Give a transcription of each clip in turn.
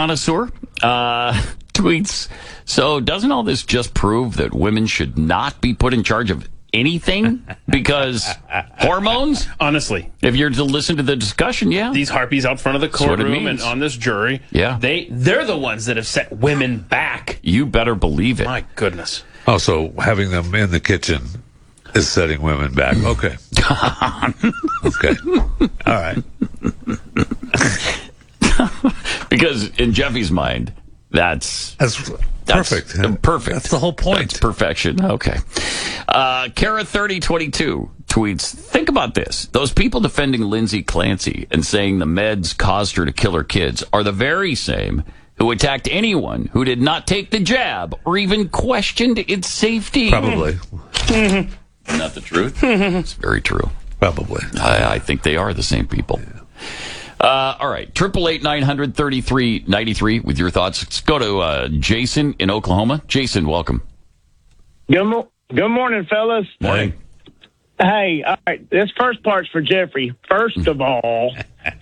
connoisseur tweets, so doesn't all this just prove that women should not be put in charge of anything because hormones? Honestly. If you're to listen to the discussion, yeah. These harpies out front of the courtroom and on this jury, yeah. they're the ones that have set women back. You better believe it. My goodness. Oh, so having them in the kitchen is setting women back. Okay. Okay. All right. Because in Jeffy's mind, that's perfect. Perfect. That's the whole point. That's perfection. Okay. Kara3022 tweets, think about this. Those people defending Lindsay Clancy and saying the meds caused her to kill her kids are the very same who attacked anyone who did not take the jab or even questioned its safety. Probably. Not the truth? It's very true. Probably. I think they are the same people. Yeah. All right. 888-900-3393 with your thoughts. Let's go to Jason in Oklahoma. Jason, welcome. Good morning, fellas. Morning. Hey, all right. This first part's for Jeffrey. First of all,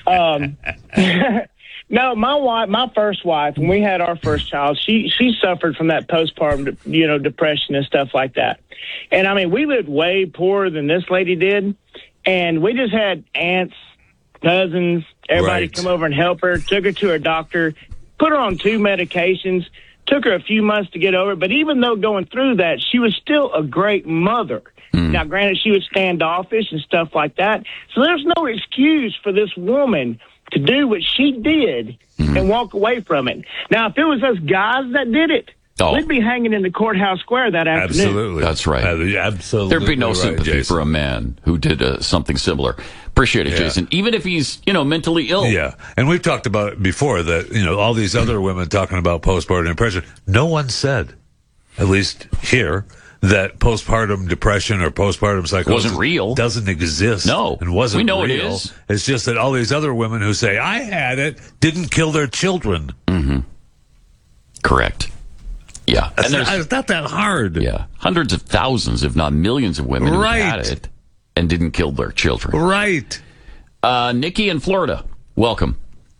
no, my first wife, when we had our first child, she suffered from that postpartum, depression and stuff like that. And I mean, we lived way poorer than this lady did, and we just had aunts, cousins, everybody come over and help her, took her to her doctor, put her on 2 medications, took her a few months to get over it. But even though going through that, she was still a great mother. Now, granted, she was standoffish and stuff like that. So there's no excuse for this woman to do what she did and walk away from it. Now, if it was us guys that did it, we'd be hanging in the courthouse square that afternoon. Absolutely. That's right. Absolutely. There'd be no sympathy Jason. for a man who did something similar. Appreciate it, Jason. Even if he's, mentally ill. Yeah. And we've talked about it before that, all these other women talking about postpartum depression. No one said, at least here, that postpartum depression or postpartum psychosis wasn't real. Doesn't exist. No. And wasn't real. It is. It's just that all these other women who say, I had it, didn't kill their children. Mm-hmm. Correct. Yeah. It's not that hard. Yeah. Hundreds of thousands, if not millions of women who had it and didn't kill their children. Right. Nikki in Florida, welcome.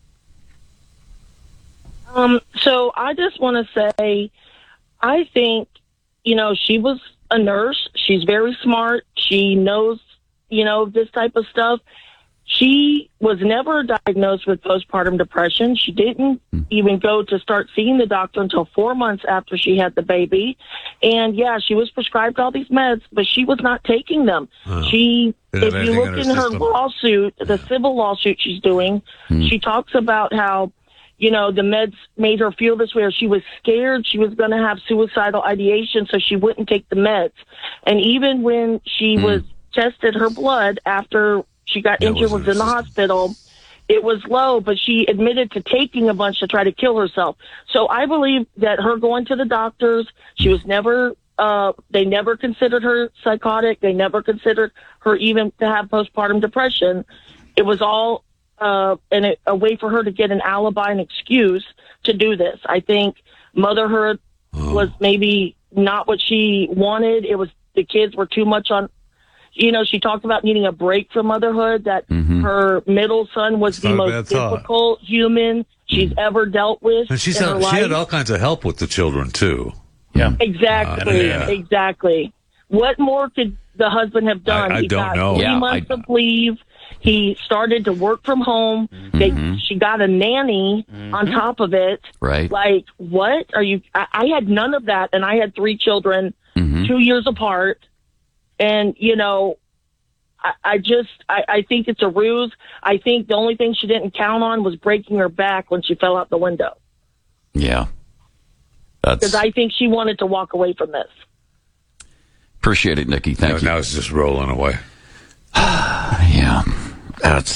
So I just want to say, I think, she was a nurse. She's very smart. She knows, this type of stuff. She was never diagnosed with postpartum depression. She didn't even go to start seeing the doctor until 4 months after she had the baby. And yeah, she was prescribed all these meds, but she was not taking them. If you look in her lawsuit, the civil lawsuit she's doing, she talks about how, the meds made her feel this way, or she was scared she was going to have suicidal ideation, so she wouldn't take the meds. And even when she was tested her blood after she got injured, was in the hospital, it was low, but she admitted to taking a bunch to try to kill herself. So I believe that her going to the doctors, she was never, they never considered her psychotic. They never considered her even to have postpartum depression. It was all a way for her to get an alibi and excuse to do this. I think motherhood was maybe not what she wanted. It was, the kids were too much on. She talked about needing a break from motherhood, that her middle son was the most difficult human she's ever dealt with. And she had all kinds of help with the children, too. Yeah. Exactly. What more could the husband have done? I don't know. 3 months of leave. He started to work from home. She got a nanny on top of it. Right. Like, what are you? I had none of that, and I had 3 children, 2 years apart. And, I think it's a ruse. I think the only thing she didn't count on was breaking her back when she fell out the window. Yeah. Because I think she wanted to walk away from this. Appreciate it, Nikki. Thank you. Now it's just rolling away. Yeah. That's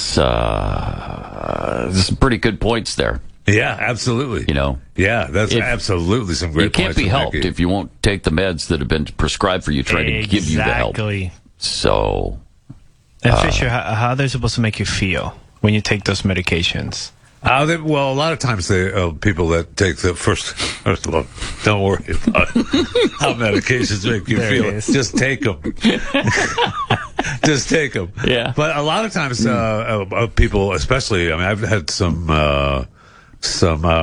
some pretty good points there. Yeah, absolutely. Yeah, that's absolutely some great points. You can't be helped if you won't take the meds that have been prescribed for you, trying to give you the help. So. And Fisher, how are they supposed to make you feel when you take those medications? A lot of times people that take the first of all, don't worry about how medications make you feel. Just take them. Just take them. Yeah. But a lot of times, people, especially, I've had some